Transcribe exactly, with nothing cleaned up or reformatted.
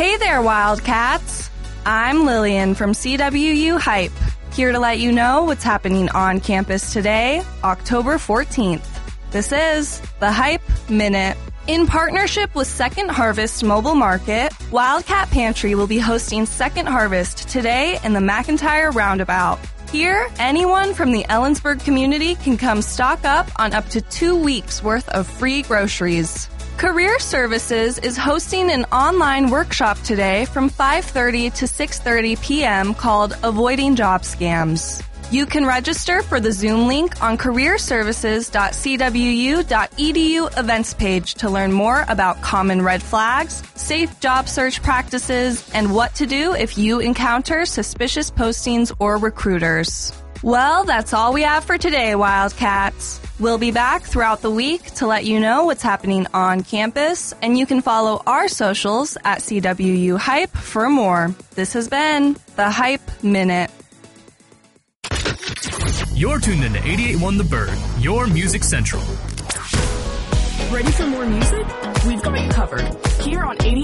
Hey there, Wildcats! I'm Lillian from C W U Hype, here to let you know what's happening on campus today, October fourteenth. This is the Hype Minute. In partnership with Second Harvest Mobile Market, Wildcat Pantry will be hosting Second Harvest today in the McIntyre Roundabout. Here, anyone from the Ellensburg community can come stock up on up to two weeks worth of free groceries. Career Services is hosting an online workshop today from five thirty to six thirty p.m. called Avoiding Job Scams. You can register for the Zoom link on career services dot c w u dot e d u events page to learn more about common red flags, safe job search practices, and what to do if you encounter suspicious postings or recruiters. Well, that's all we have for today, Wildcats. We'll be back throughout the week to let you know what's happening on campus, and you can follow our socials at C W U Hype for more. This has been the Hype Minute. You're tuned into eighty-eight point one The Bird, your music central. Ready for more music? We've got you covered. Here on eighty-eight